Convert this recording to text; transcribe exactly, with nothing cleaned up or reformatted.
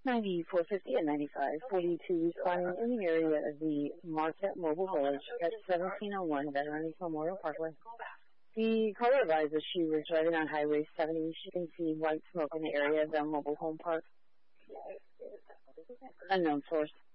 ninety-four fifty and ninety-five forty-two responding in the area of the Marquette Mobile Village at seventeen oh one Veterans Memorial Parkway. The caller advised that she was driving on Highway seventy. She can see white smoke in the area of the mobile home park. Unknown source.